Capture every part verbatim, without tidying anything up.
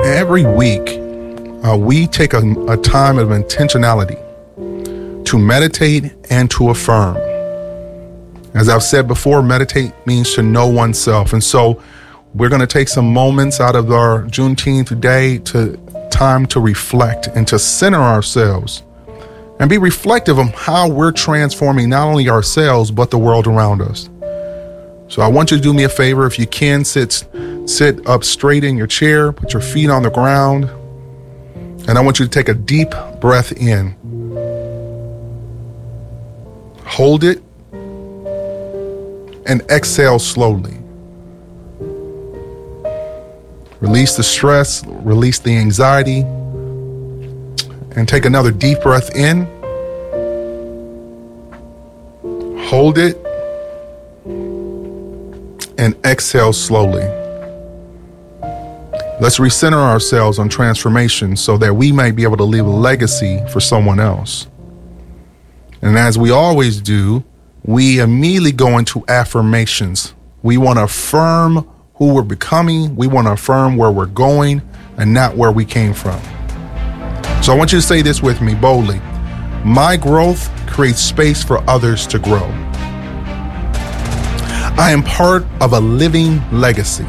every week, uh, we take a, a time of intentionality to meditate and to affirm. As I've said before, meditate means to know oneself. And so we're going to take some moments out of our Juneteenth day to time to reflect and to center ourselves and be reflective of how we're transforming not only ourselves, but the world around us. So I want you to do me a favor. If you can, sit, sit up straight in your chair, put your feet on the ground, and I want you to take a deep breath in. Hold it and exhale slowly. Release the stress, release the anxiety, and take another deep breath in. Hold it and exhale slowly. Let's recenter ourselves on transformation so that we may be able to leave a legacy for someone else. And as we always do, we immediately go into affirmations. We want to affirm who we're becoming. We want to affirm where we're going and not where we came from. So I want you to say this with me boldly. My growth creates space for others to grow. I am part of a living legacy.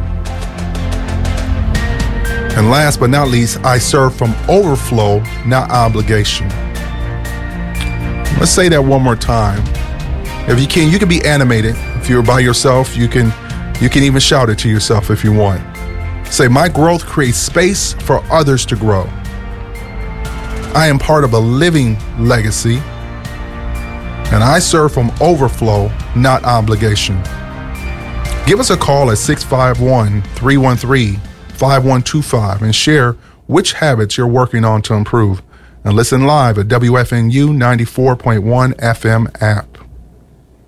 And last but not least, I serve from overflow, not obligation. Let's say that one more time. If you can, you can be animated. If you're by yourself, you can you can even shout it to yourself if you want. Say, my growth creates space for others to grow. I am part of a living legacy, and I serve from overflow, not obligation. Give us a call at six five one, three one three, five one two five and share which habits you're working on to improve. And listen live at W F N U ninety-four point one F M app.